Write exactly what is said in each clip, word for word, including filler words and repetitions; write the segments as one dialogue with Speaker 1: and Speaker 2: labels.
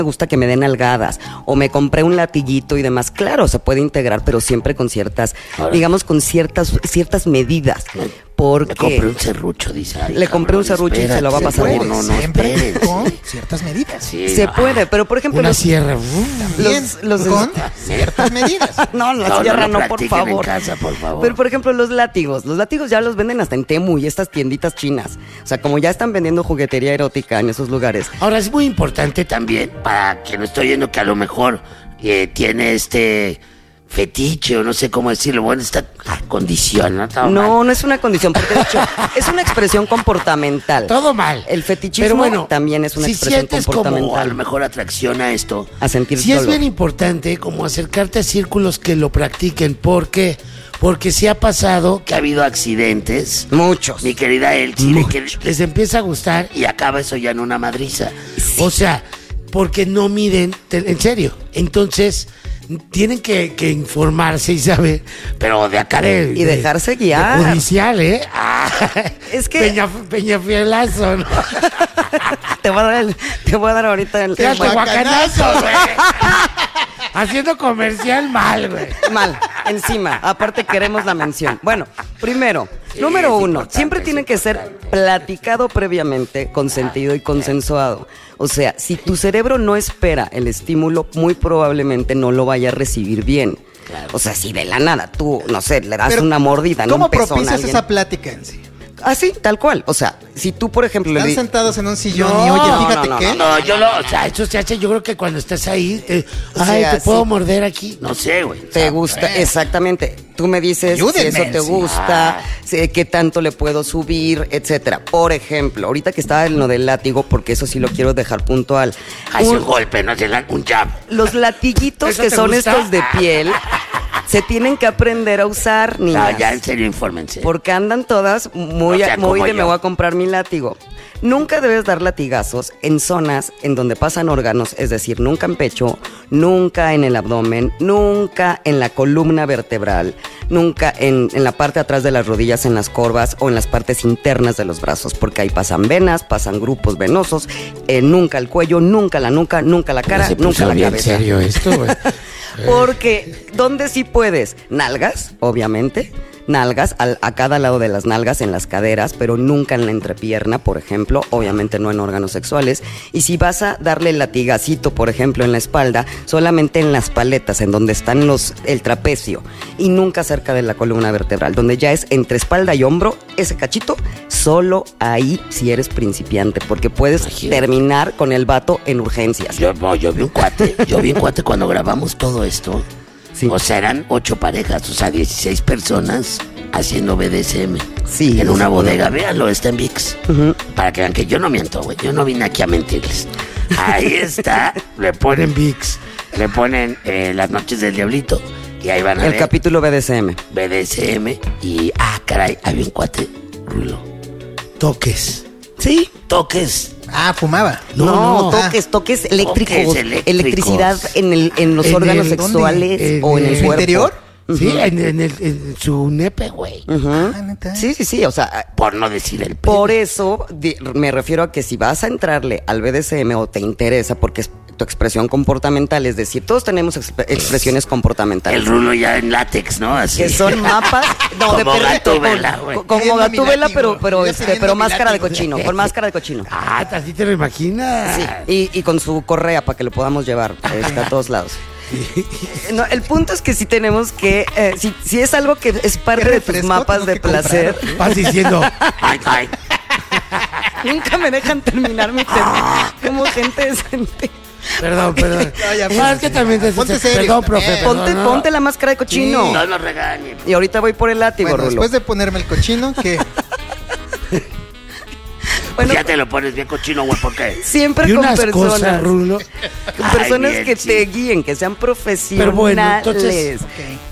Speaker 1: me gusta que me den nalgadas, o me compré un latiguito y demás. Claro, se puede integrar, pero siempre con ciertas, Ahora. digamos, con ciertas, ciertas medidas. Porque
Speaker 2: le compré un serrucho, dice. Ay,
Speaker 1: le compré un serrucho y se lo va a pasar bien.
Speaker 3: No, no, siempre con ciertas medidas.
Speaker 1: Sí, se no. puede, pero por ejemplo...
Speaker 3: Una
Speaker 1: los,
Speaker 3: sierra.
Speaker 1: Los, los,
Speaker 3: con ciertas medidas.
Speaker 1: No, la
Speaker 2: no,
Speaker 1: sierra
Speaker 2: no,
Speaker 1: no, por favor.
Speaker 2: En casa, por favor.
Speaker 1: Pero por ejemplo, los látigos. Los látigos ya los venden hasta en Temu y estas tienditas chinas. O sea, como ya están vendiendo juguetería erótica en esos lugares.
Speaker 2: Ahora, es muy importante también, para que no estoy viendo que a lo mejor eh, tiene este... fetiche o no sé cómo decirlo, bueno, esta condición, ¿no? Todo
Speaker 1: no,
Speaker 2: mal.
Speaker 1: no es una condición, porque de hecho es una expresión comportamental.
Speaker 2: Todo mal.
Speaker 1: El fetichismo
Speaker 2: Pero bueno,
Speaker 1: también es una
Speaker 2: si
Speaker 1: expresión
Speaker 2: sientes
Speaker 1: comportamental.
Speaker 2: Como a lo mejor atracción a esto,
Speaker 1: a sentir
Speaker 2: sí
Speaker 1: dolor.
Speaker 2: Es bien importante como acercarte a círculos que lo practiquen. ¿Por qué? Porque sí ha pasado que ha habido accidentes.
Speaker 1: Muchos.
Speaker 2: Mi querida Elchi, de que les empieza a gustar y acaba eso ya en una madriza. Sí. O sea, porque no miden, en serio. Entonces... tienen que, que informarse y saber, pero de acá de...
Speaker 1: Y dejarse de, guiar.
Speaker 2: De judicial, ¿eh? Ah,
Speaker 1: es que...
Speaker 2: Peña, Peñafielazo, ¿no?
Speaker 1: te, voy a dar el, te voy a dar ahorita el...
Speaker 2: el guacanazo, güey. Haciendo comercial mal, güey.
Speaker 1: Mal, encima. Aparte queremos la mención. Bueno, primero, sí, número uno, siempre tiene que ser platicado previamente, consentido y consensuado. O sea, si tu cerebro no espera el estímulo, muy probablemente no lo vaya a recibir bien. Claro. O sea, si de la nada tú, no sé, le das Pero, una mordida en un pezón
Speaker 3: ¿cómo propicias esa plática en sí?
Speaker 1: Así, tal cual. O sea, si tú, por ejemplo...
Speaker 3: Están
Speaker 1: le di...
Speaker 3: sentados en un sillón
Speaker 1: no,
Speaker 3: y oye, fíjate
Speaker 1: no, no,
Speaker 3: qué.
Speaker 2: No, no, yo lo... O sea, eso se hace, yo creo que cuando estás ahí... Eh, ay, sea, ¿te sí. puedo morder aquí? No sé, güey.
Speaker 1: Te sea, gusta, eh. exactamente. Tú me dices Ayúdenme, si eso te gusta, sí. si, qué tanto le puedo subir, etcétera. Por ejemplo, ahorita que estaba en lo del látigo, porque eso sí lo quiero dejar puntual.
Speaker 2: Ay, un, un golpe, no es un jab.
Speaker 1: Los latiguitos que son gusta? estos de piel... se tienen que aprender a usar, niñas.
Speaker 2: No, ya en serio, infórmense.
Speaker 1: Porque andan todas muy, o sea, muy de yo. me voy a comprar mi látigo. Nunca debes dar latigazos en zonas en donde pasan órganos, es decir, nunca en pecho, nunca en el abdomen, nunca en la columna vertebral, nunca en, en la parte atrás de las rodillas, en las corvas o en las partes internas de los brazos, porque ahí pasan venas, pasan grupos venosos, eh, nunca el cuello, nunca la nuca, nunca la cara, nunca la cabeza.
Speaker 2: ¿En serio esto, güey?
Speaker 1: Porque, ¿dónde sí puedes? Nalgas, obviamente. Nalgas, a, a cada lado de las nalgas, en las caderas, pero nunca en la entrepierna, por ejemplo. Obviamente no en órganos sexuales. Y si vas a darle el latigacito, por ejemplo, en la espalda, solamente en las paletas, en donde están los el trapecio. Y nunca cerca de la columna vertebral, donde ya es entre espalda y hombro, ese cachito, solo ahí si eres principiante, porque puedes Imagínate. terminar con el vato en urgencias.
Speaker 2: Yo, no, yo vi un cuate, yo vi un cuate cuando grabamos todo esto. Sí. O sea, eran ocho parejas, o sea, dieciséis personas haciendo B D S M.
Speaker 1: Sí.
Speaker 2: En una
Speaker 1: sí,
Speaker 2: bodega,
Speaker 1: sí.
Speaker 2: véanlo, está en VIX.
Speaker 1: Uh-huh.
Speaker 2: Para que vean que yo no miento, güey. Yo no vine aquí a mentirles. Ahí está, le ponen VIX, le ponen eh, Las Noches del Diablito. Y ahí van a
Speaker 1: El
Speaker 2: ver.
Speaker 1: capítulo B D S M.
Speaker 2: B D S M. Y, ah, caray, había un cuate, Rulo. Toques.
Speaker 1: Sí.
Speaker 2: Toques.
Speaker 3: Ah, fumaba.
Speaker 1: No, no, no. toques, toques eléctricos, toques eléctricos. Electricidad en, el, en los
Speaker 2: ¿En
Speaker 1: órganos
Speaker 2: el,
Speaker 1: sexuales
Speaker 2: en
Speaker 1: o en el,
Speaker 3: el
Speaker 1: cuerpo.
Speaker 3: interior?
Speaker 1: Uh-huh.
Speaker 2: Sí, en, en, el, en su nepe, güey.
Speaker 1: Uh-huh. Ah, sí, sí, sí, o sea...
Speaker 2: Por no decir el
Speaker 1: pene. Por eso di, me refiero a que si vas a entrarle al B D S M o te interesa, porque es tu expresión comportamental, es decir, todos tenemos exp- expresiones comportamentales.
Speaker 2: El Rulo ya en látex, ¿no? Así.
Speaker 1: Que son mapas... No,
Speaker 2: como
Speaker 1: de perrito,
Speaker 2: Gatúbela, güey.
Speaker 1: Con, como Gatúbela, pero, pero, este, pero máscara de cochino, con máscara de cochino.
Speaker 2: Ah, así te lo imaginas.
Speaker 1: Sí, y, y con su correa para que lo podamos llevar este, a todos lados. No, el punto es que sí tenemos que, eh, si, si es algo que es parte de tus mapas de placer.
Speaker 3: Comprar, ¿eh?
Speaker 2: Vas diciendo, ay, ay.
Speaker 1: Nunca me dejan terminar mi tema. Como gente decente.
Speaker 2: Perdón, perdón.
Speaker 3: No, ya,
Speaker 2: no, es que también te
Speaker 3: ponte serio.
Speaker 2: Perdón, profe.
Speaker 3: Eh,
Speaker 1: ponte,
Speaker 2: perdón, no.
Speaker 1: ponte la máscara de cochino.
Speaker 2: Sí. No nos regañen.
Speaker 1: Y ahorita voy por el látigo,
Speaker 3: bueno,
Speaker 1: Rulo.
Speaker 3: después de ponerme el cochino, ¿qué?
Speaker 1: Bueno,
Speaker 2: ya te lo pones bien cochino, güey, ¿por qué?
Speaker 1: Siempre
Speaker 2: y
Speaker 1: con
Speaker 2: unas
Speaker 1: personas.
Speaker 2: Cosas, Rulo.
Speaker 1: Con personas
Speaker 2: Ay, bien,
Speaker 1: que
Speaker 2: sí.
Speaker 1: te guíen, que sean profesionales.
Speaker 2: Pero bueno, entonces, okay. creo,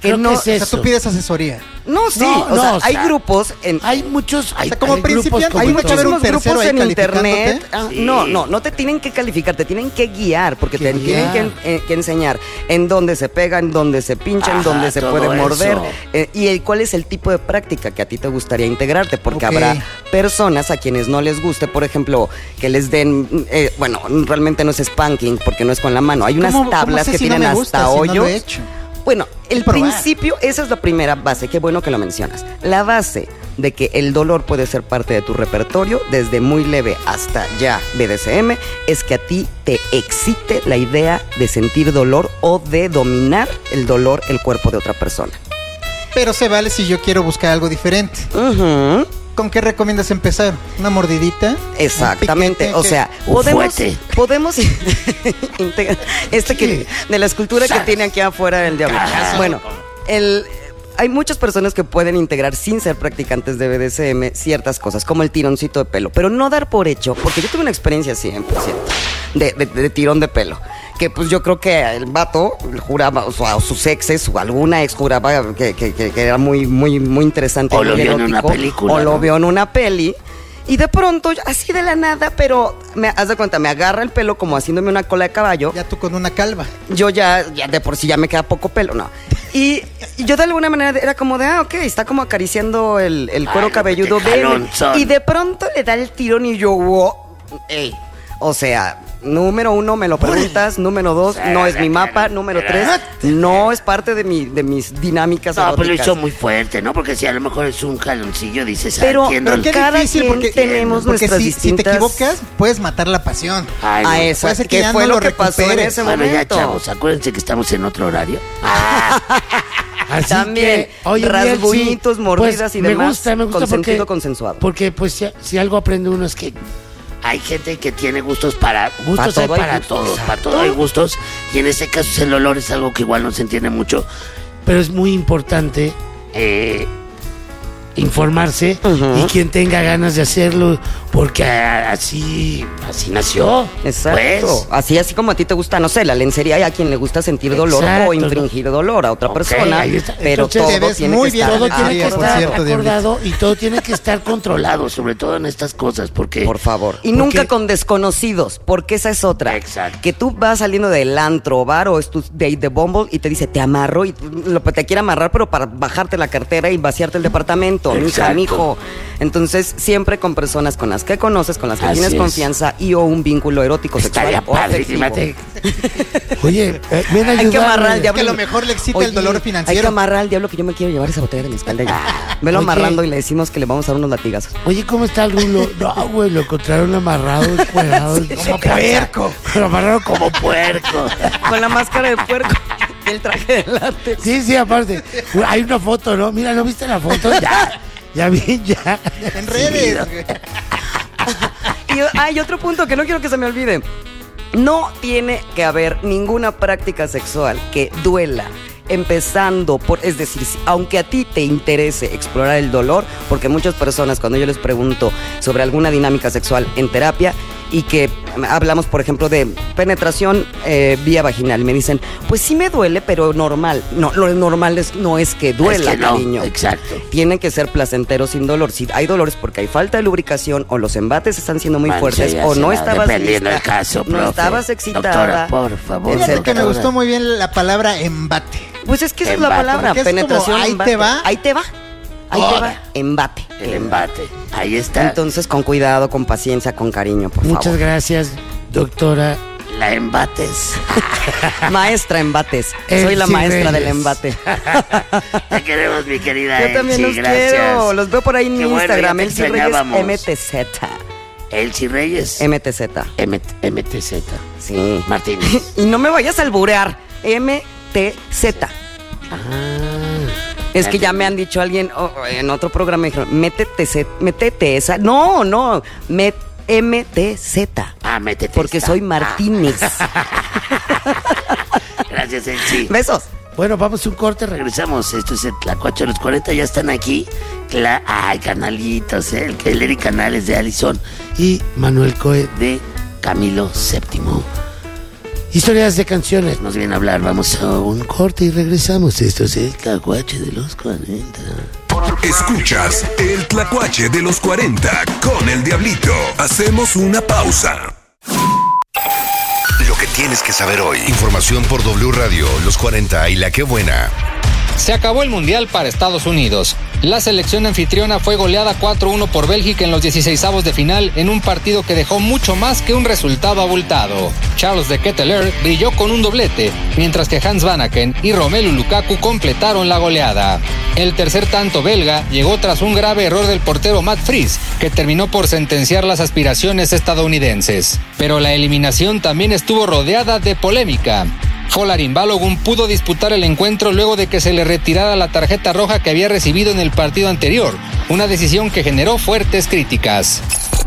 Speaker 1: que
Speaker 2: creo
Speaker 1: no...
Speaker 2: que es
Speaker 3: O sea,
Speaker 2: eso.
Speaker 3: tú pides asesoría.
Speaker 1: No, sí,
Speaker 2: No,
Speaker 1: o
Speaker 2: no,
Speaker 1: sea,
Speaker 2: o
Speaker 1: hay
Speaker 2: sea,
Speaker 1: grupos en...
Speaker 2: Hay muchos, hay,
Speaker 3: O sea, como
Speaker 2: hay grupos
Speaker 3: principiante,
Speaker 2: como
Speaker 1: Hay
Speaker 3: tiene que haber un
Speaker 1: muchísimos
Speaker 3: tercero
Speaker 1: grupos
Speaker 3: ahí
Speaker 1: en internet.
Speaker 3: calificándote.
Speaker 1: Ah,
Speaker 2: Sí.
Speaker 1: No, no, no te tienen que calificar, te tienen que guiar, porque
Speaker 2: Que
Speaker 1: te tienen
Speaker 2: guiar.
Speaker 1: que, eh, que enseñar en dónde se pega, en dónde se pincha, en
Speaker 2: Ajá,
Speaker 1: dónde se
Speaker 2: todo
Speaker 1: puede morder,
Speaker 2: eso.
Speaker 1: eh, y el, cuál es el tipo de práctica que a ti te gustaría integrarte, porque
Speaker 3: Ok.
Speaker 1: habrá personas a quienes no les guste, por ejemplo, que les den, eh, bueno, realmente no es spanking, porque no es con la mano, hay unas
Speaker 3: ¿Cómo- cómo
Speaker 1: tablas
Speaker 3: sé
Speaker 1: que
Speaker 3: si no
Speaker 1: tienen
Speaker 3: me gusta,
Speaker 1: hasta
Speaker 3: si no
Speaker 1: hoyos.
Speaker 3: lo he hecho?
Speaker 1: Bueno, el
Speaker 3: probar.
Speaker 1: principio, esa es la primera base, qué bueno que lo mencionas. La base de que el dolor puede ser parte de tu repertorio, desde muy leve hasta ya B D S M, es que a ti te excite la idea de sentir dolor o de dominar el dolor, el cuerpo de otra persona.
Speaker 3: Pero se vale si yo quiero buscar algo diferente.
Speaker 1: Ujú.
Speaker 3: ¿Con qué recomiendas empezar? ¿Una mordidita?
Speaker 1: Exactamente,
Speaker 3: ¿Un piquete?
Speaker 1: o
Speaker 3: ¿Qué?
Speaker 1: sea,
Speaker 2: Un
Speaker 1: podemos,
Speaker 2: fuete.
Speaker 1: podemos integrar este que
Speaker 2: Sí.
Speaker 1: de la escultura que
Speaker 2: ¿Sabes?
Speaker 1: tiene aquí afuera el diablo.
Speaker 2: Ajá.
Speaker 1: Bueno, el hay muchas personas que pueden integrar sin ser practicantes de B D S M ciertas cosas, como el tironcito de pelo, pero no dar por hecho, porque yo tuve una experiencia cien por ciento de, de, de tirón de pelo. Que pues yo creo que el vato juraba, o, sea, o sus exes o alguna ex juraba que, que, que, que era muy, muy, muy interesante.
Speaker 2: O lo
Speaker 1: muy
Speaker 2: vio en una
Speaker 1: erótico,
Speaker 2: película,
Speaker 1: O lo
Speaker 2: ¿no?
Speaker 1: vio en una peli. Y de pronto, así de la nada, pero me haz de cuenta, me agarra el pelo como haciéndome una cola de caballo.
Speaker 3: Ya tú con una calva.
Speaker 1: Yo ya, ya de por sí ya me queda poco pelo, no. Y, y yo de alguna manera era como de, ah, ok, está como acariciando el, el cuero
Speaker 2: Ay, no,
Speaker 1: cabelludo
Speaker 2: qué
Speaker 1: de él.
Speaker 2: jalonzón.
Speaker 1: Y de pronto le da el tirón y yo, wow, ey. O sea, número uno, me lo preguntas. Número dos, no es mi mapa. Número tres, no es parte de, mi, de mis dinámicas
Speaker 2: No, pero lo
Speaker 1: eróticas.
Speaker 2: hizo muy fuerte, ¿no? Porque si a lo mejor es un jaloncillo, dices,
Speaker 1: Pero-
Speaker 2: ah, entiendo.
Speaker 3: Pero qué
Speaker 1: Cada
Speaker 3: difícil
Speaker 1: quien
Speaker 3: porque,
Speaker 1: tenemos
Speaker 3: porque
Speaker 1: nuestras
Speaker 3: si, si te
Speaker 1: distintas-
Speaker 3: equivocas, puedes matar la pasión.
Speaker 2: Ay, no.
Speaker 1: A esa,
Speaker 3: Puede ser que
Speaker 1: ¿qué
Speaker 3: ya
Speaker 1: fue
Speaker 3: no
Speaker 1: lo
Speaker 3: lo
Speaker 1: que pasó en
Speaker 3: recuperes.
Speaker 1: ese
Speaker 2: Bueno, ya,
Speaker 1: momento?
Speaker 2: chavos, acuérdense que estamos en otro horario. Así
Speaker 1: También,
Speaker 2: oye, Miel,
Speaker 1: rasguñitos,
Speaker 2: sí,
Speaker 1: mordidas
Speaker 2: pues,
Speaker 1: y
Speaker 2: me
Speaker 1: demás,
Speaker 2: gusta, me gusta
Speaker 1: consentido,
Speaker 2: porque,
Speaker 1: consensuado.
Speaker 2: Porque pues si, si algo aprende uno es que hay gente que tiene gustos para gustos
Speaker 1: Para
Speaker 2: hay
Speaker 1: todo hay
Speaker 2: para
Speaker 1: gustos,
Speaker 2: todos, para
Speaker 1: exacto.
Speaker 2: todo hay gustos y en este caso el olor es algo que igual no se entiende mucho, pero es muy importante eh, informarse
Speaker 1: Ujú.
Speaker 2: y quien tenga ganas de hacerlo porque ah, así así nació.
Speaker 1: Exacto.
Speaker 2: Pues.
Speaker 1: Así, así como a ti te gusta, no sé, la lencería, hay a quien le gusta sentir dolor
Speaker 2: Exacto,
Speaker 1: o infringir dolor a otra
Speaker 2: Ok,
Speaker 1: persona,
Speaker 2: ahí está.
Speaker 1: pero
Speaker 2: Entonces,
Speaker 3: te
Speaker 1: todo
Speaker 3: ves
Speaker 1: tiene
Speaker 3: muy
Speaker 1: que
Speaker 3: bien,
Speaker 1: estar
Speaker 2: Todo tiene que
Speaker 3: por
Speaker 2: estar
Speaker 3: cierto, Diablito.
Speaker 2: acordado y todo tiene que estar controlado, sobre todo en estas cosas, porque
Speaker 1: Por favor. Y
Speaker 2: porque-
Speaker 1: nunca con desconocidos, porque esa es otra.
Speaker 2: Exacto.
Speaker 1: Que tú vas saliendo del antro o bar o es tu date de Bumble y te dice, te amarro, y lo, te quiere amarrar, pero para bajarte la cartera y vaciarte el departamento, mija,
Speaker 2: Exacto.
Speaker 1: mijo. Entonces, siempre con personas con las que conoces, con las que
Speaker 2: Así
Speaker 1: tienes
Speaker 2: es.
Speaker 1: confianza y o un vínculo erótico
Speaker 2: estaría
Speaker 1: sexual o
Speaker 2: padre.
Speaker 1: afectivo.
Speaker 2: Imagínate. Oye, eh, ven a
Speaker 1: Hay que
Speaker 2: ayudarme.
Speaker 1: amarrar al diablo.
Speaker 3: Que a lo mejor le excita
Speaker 1: Oye,
Speaker 3: el dolor
Speaker 1: Hay que
Speaker 3: financiero.
Speaker 1: amarrar al diablo que yo me quiero llevar esa botella de mi espalda.
Speaker 2: Ah,
Speaker 1: Velo
Speaker 2: oye.
Speaker 1: amarrando y le decimos que le vamos a dar unos latigazos.
Speaker 2: Oye, ¿cómo está el rulo? No, güey, lo encontraron amarrado, encuerado. en su
Speaker 3: como
Speaker 2: casa.
Speaker 3: puerco.
Speaker 2: Lo amarraron como puerco.
Speaker 1: Con la máscara de puerco y el traje de látex.
Speaker 2: Sí, sí, aparte. Hay una foto, ¿no? Mira, ¿no viste la foto? Ya, ya vi, ya.
Speaker 3: En redes.
Speaker 1: Y hay otro punto que no quiero que se me olvide. No tiene que haber ninguna práctica sexual que duela. Empezando por, es decir, si- aunque a ti te interese explorar el dolor, porque muchas personas cuando yo les pregunto sobre alguna dinámica sexual en terapia y que hablamos, por ejemplo, de penetración eh, vía vaginal, me dicen, pues sí me duele, pero normal. No, lo normal es, no es que duela,
Speaker 2: Es que no,
Speaker 1: cariño.
Speaker 2: exacto.
Speaker 1: Tiene que ser placentero sin dolor. Si hay dolores porque hay falta de lubricación o los embates están siendo muy
Speaker 2: Man,
Speaker 1: fuertes
Speaker 2: sí,
Speaker 1: o no
Speaker 2: será,
Speaker 1: estabas
Speaker 2: dependiendo
Speaker 1: lista,
Speaker 2: del caso,
Speaker 1: no
Speaker 2: profe.
Speaker 1: estabas excitada.
Speaker 2: Doctora, por favor.
Speaker 3: Fíjate que me
Speaker 2: doctora.
Speaker 3: gustó muy bien la palabra embate.
Speaker 1: Pues es que esa es la
Speaker 2: Embate.
Speaker 1: palabra,
Speaker 3: Porque es
Speaker 1: penetración,
Speaker 3: como, ahí
Speaker 1: embate.
Speaker 3: te va.
Speaker 1: Ahí te va. Ahí te
Speaker 2: Ahora.
Speaker 1: va. Embate.
Speaker 2: El embate. Ahí está.
Speaker 1: Entonces, con cuidado, con paciencia, con cariño, por
Speaker 2: Muchas
Speaker 1: favor.
Speaker 2: gracias, doctora. La embates.
Speaker 1: Maestra embates.
Speaker 2: El
Speaker 1: Soy la
Speaker 2: sí,
Speaker 1: maestra del
Speaker 2: Reyes.
Speaker 1: embate.
Speaker 2: Te queremos, mi querida.
Speaker 1: Yo también
Speaker 2: Elsie,
Speaker 1: los
Speaker 2: gracias.
Speaker 1: quiero. Los veo por ahí en
Speaker 2: Qué
Speaker 1: mi
Speaker 2: bueno,
Speaker 1: Instagram.
Speaker 2: ya te
Speaker 1: Elsie Reyes
Speaker 2: extrañábamos.
Speaker 1: M T Z.
Speaker 2: Elsie Reyes.
Speaker 1: M T Z.
Speaker 2: M- MTZ.
Speaker 1: Sí.
Speaker 2: Martínez.
Speaker 1: Y no me vayas a alburear. M T Z.
Speaker 2: Ah.
Speaker 1: Es que ya me han dicho alguien oh, en otro programa, me dijeron, métete, se- métete esa. No, no, met, M T Z.
Speaker 2: Ah, métete.
Speaker 1: Porque
Speaker 2: esta.
Speaker 1: soy Martínez.
Speaker 2: Ah, gracias, Elsie.
Speaker 1: Besos.
Speaker 2: Bueno, vamos a un corte, regresamos. Esto es el Tlacuache de los cuarenta, ya están aquí. Cla Ay, canalitos, ¿eh? el, el Eric Canales de Allison y Manuel Coe de Camilo séptimo. Historias de canciones nos vienen a hablar. Vamos a un corte y regresamos. Esto es el Tlacuache de los cuarenta.
Speaker 4: Escuchas el Tlacuache de los cuarenta con el Diablito. Hacemos una pausa.
Speaker 5: Lo que tienes que saber hoy. Información por W Radio, Los cuarenta y La Qué Buena.
Speaker 6: Se acabó el Mundial para Estados Unidos. La selección anfitriona fue goleada cuatro uno por Bélgica en los dieciseisavos de final en un partido que dejó mucho más que un resultado abultado. Charles de Ketelaere brilló con un doblete, mientras que Hans Vanaken y Romelu Lukaku completaron la goleada. El tercer tanto belga llegó tras un grave error del portero Matt Fries, que terminó por sentenciar las aspiraciones estadounidenses. Pero la eliminación también estuvo rodeada de polémica. Folarin Balogun pudo disputar el encuentro luego de que se le retirara la tarjeta roja que había recibido en el partido anterior, una decisión que generó fuertes críticas.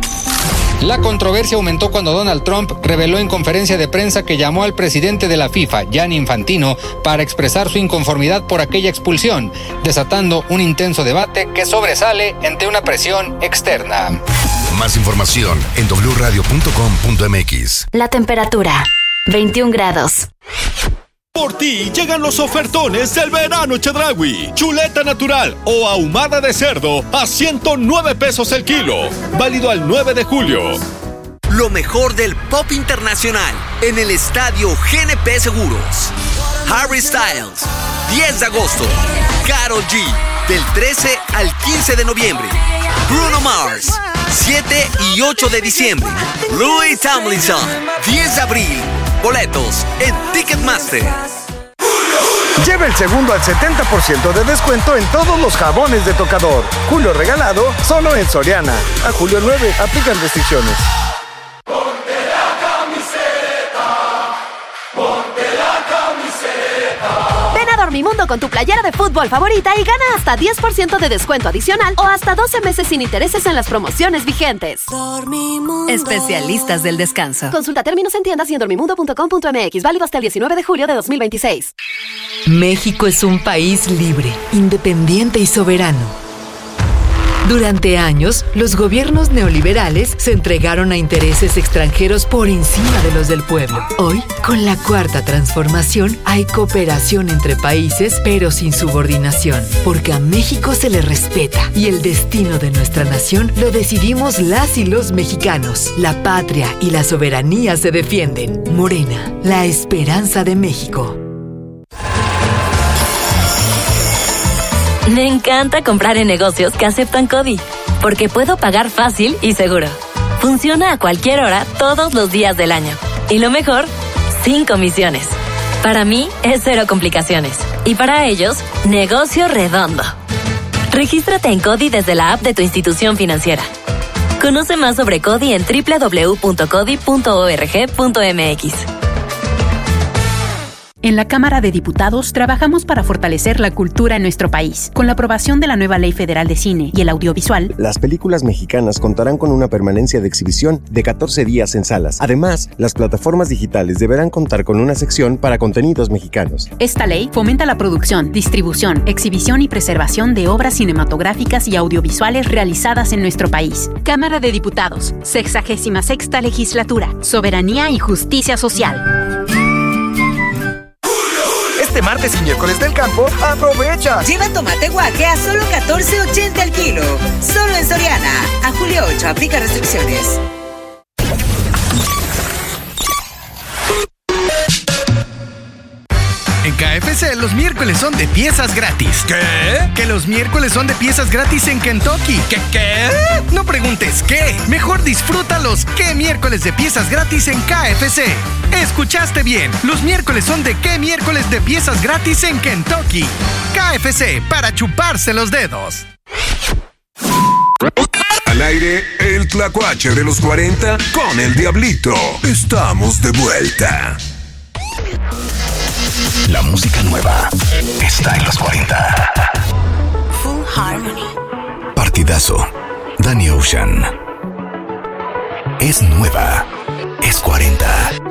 Speaker 6: La controversia aumentó cuando Donald Trump reveló en conferencia de prensa que llamó al presidente de la FIFA, Gianni Infantino, para expresar su inconformidad por aquella expulsión, desatando un intenso debate que sobresale ante una presión externa.
Speaker 5: Más información en doble u radio punto com punto m x.
Speaker 7: La temperatura, veintiún grados.
Speaker 8: Por ti llegan los ofertones del verano Chedraui. Chuleta natural o ahumada de cerdo a ciento nueve pesos el kilo. Válido al nueve de julio.
Speaker 9: Lo mejor del pop internacional en el estadio G N P Seguros. Harry Styles, diez de agosto. Karol G, del trece al quince de noviembre. Bruno Mars, siete y ocho de diciembre. Louis Tomlinson, diez de abril. Boletos en Ticketmaster.
Speaker 10: Lleva el segundo al setenta por ciento de descuento en todos los jabones de tocador. Julio regalado solo en Soriana. A julio nueve, aplican restricciones.
Speaker 11: Ponte la camiseta, ponte la camiseta.
Speaker 12: Ven a Dormimundo con tu playera de fútbol favorita y gana hasta diez por ciento de descuento adicional o hasta doce meses sin intereses en las promociones vigentes.
Speaker 13: Dormimundo. Especialistas del descanso.
Speaker 12: Consulta términos en tiendas y en dormimundo punto com punto m x. Válido hasta el diecinueve de julio de dos mil veintiséis.
Speaker 14: México es un país libre, independiente y soberano. Durante años, los gobiernos neoliberales se entregaron a intereses extranjeros por encima de los del pueblo. Hoy, con la Cuarta Transformación, hay cooperación entre países, pero sin subordinación, porque a México se le respeta y el destino de nuestra nación lo decidimos las y los mexicanos. La patria y la soberanía se defienden. Morena, la esperanza de México.
Speaker 15: Me encanta comprar en negocios que aceptan CODI, porque puedo pagar fácil y seguro. Funciona a cualquier hora, todos los días del año. Y lo mejor, sin comisiones. Para mí, es cero complicaciones. Y para ellos, negocio redondo. Regístrate en CODI desde la app de tu institución financiera. Conoce más sobre CODI en doble u doble u doble u punto codi punto org punto m x.
Speaker 16: En la Cámara de Diputados trabajamos para fortalecer la cultura en nuestro país. Con la aprobación de la nueva Ley Federal de Cine y el Audiovisual,
Speaker 17: las películas mexicanas contarán con una permanencia de exhibición de catorce días en salas. Además, las plataformas digitales deberán contar con una sección para contenidos mexicanos.
Speaker 16: Esta ley fomenta la producción, distribución, exhibición y preservación de obras cinematográficas y audiovisuales realizadas en nuestro país. Cámara de Diputados, sexagésima sexta legislatura, soberanía y justicia social.
Speaker 10: Este martes y miércoles del campo, aprovecha.
Speaker 13: Lleva tomate guaje a solo catorce ochenta el kilo. Solo en Soriana. A julio ocho, aplica restricciones.
Speaker 18: En K F C los miércoles son de piezas gratis.
Speaker 8: ¿Qué?
Speaker 18: Que los miércoles son de piezas gratis en Kentucky.
Speaker 8: ¿Qué qué?
Speaker 18: No preguntes qué. Mejor disfruta los qué miércoles de piezas gratis en K F C. Escuchaste bien. Los miércoles son de qué miércoles de piezas gratis en Kentucky. K F C, para chuparse los dedos.
Speaker 4: Al aire, el Tlacuache de los cuarenta con el Diablito. Estamos de vuelta.
Speaker 5: La música nueva está en los cuarenta.
Speaker 13: Full Harmony.
Speaker 5: Partidazo. Danny Ocean. Es nueva. Es cuarenta.